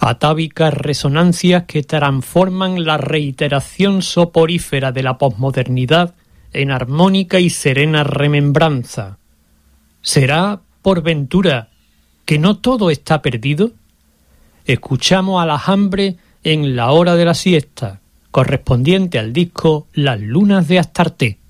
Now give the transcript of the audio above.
atávicas resonancias que transforman la reiteración soporífera de la posmodernidad en armónica y serena remembranza. ¿Será, por ventura, que no todo está perdido? Escuchamos a las hambres en la hora de la siesta, correspondiente al disco Las lunas de Astarté.